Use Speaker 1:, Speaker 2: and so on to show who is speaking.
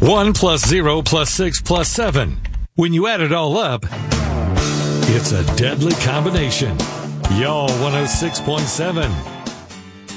Speaker 1: 1 plus 0 plus 6 plus 7. When you add it all up, it's a deadly combination. Y'all 106.7.